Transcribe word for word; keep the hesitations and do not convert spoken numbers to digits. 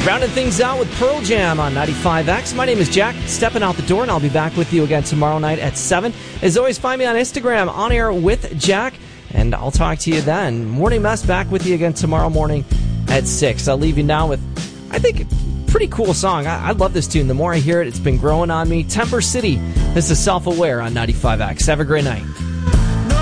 Rounding things out with Pearl Jam on ninety-five X. My name is Jack, stepping out the door, and I'll be back with you again tomorrow night at seven. As always, find me on Instagram, On Air with Jack, and I'll talk to you then. Morning Mess back with you again tomorrow morning at six. I'll leave you now with, I think, pretty cool song. I, I love this tune. The more I hear it, it's been growing on me. Temper City. This is Self-Aware on ninety-five X. Have a great night.